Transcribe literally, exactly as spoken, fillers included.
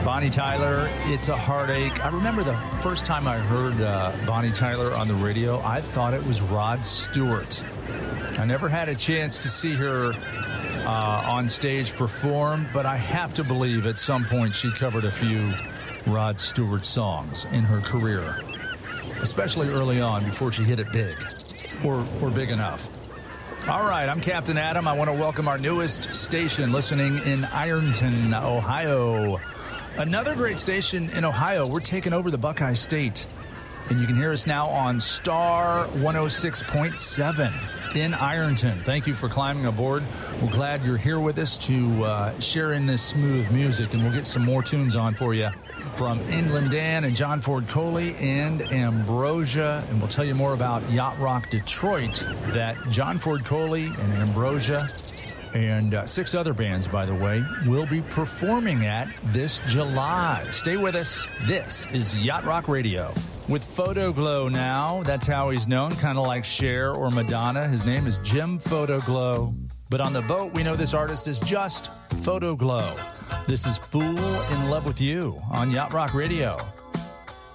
Bonnie Tyler, It's a Heartache. I remember the first time I heard uh, Bonnie Tyler on the radio, I thought it was Rod Stewart. I never had a chance to see her uh, on stage perform, but I have to believe at some point she covered a few Rod Stewart songs in her career, especially early on before she hit it big, or, or big enough. All right, I'm Captain Adam. I want to welcome our newest station listening in Ironton, Ohio. Another great station in Ohio. We're taking over the Buckeye State, and you can hear us now on Star one oh six point seven in Ironton. Thank you for climbing aboard. We're glad you're here with us to uh, share in this smooth music, and we'll get some more tunes on for you from Inland Dan and John Ford Coley and Ambrosia. And we'll tell you more about Yacht Rock Detroit that John Ford Coley and Ambrosia and uh, six other bands, by the way, will be performing at this July. Stay with us. This is Yacht Rock Radio. With Photoglow now, that's how he's known, kind of like Cher or Madonna. His name is Jim Photoglow. But on the boat, we know this artist is just Photoglow. This is Fool in Love with You on Yacht Rock Radio.